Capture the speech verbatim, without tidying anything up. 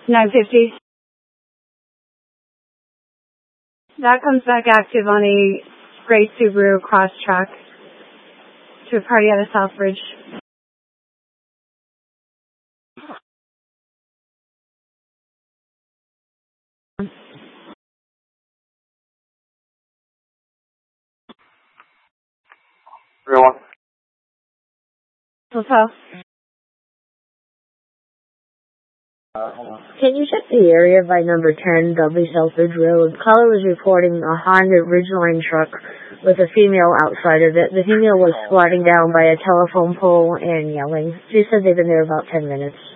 nine fifty. That comes back active on a gray Subaru Crosstrek to a party out of Southbridge. Real one. Hotel. Uh, hold on. Can you check the area by number ten, Dudley Southbridge Road? Caller was reporting a Honda Ridgeline truck with a female outside of it. The female was squatting down by a telephone pole and yelling. She said they've been there about ten minutes.